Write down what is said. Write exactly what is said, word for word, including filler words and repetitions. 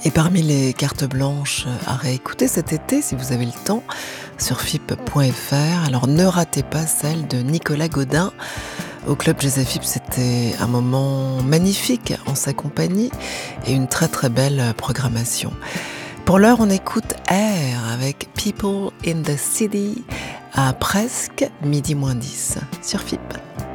Et parmi les cartes blanches à réécouter cet été, si vous avez le temps, sur F I P point F R, alors ne ratez pas celle de Nicolas Godin. Au Club Jazz F I P, c'était un moment magnifique en sa compagnie et une très très belle programmation. Pour l'heure, on écoute Air avec People in the City à presque midi moins dix sur F I P.